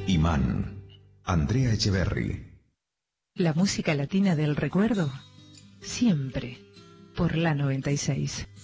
Imán, Andrea Echeverry. La música latina del recuerdo, siempre por la 96.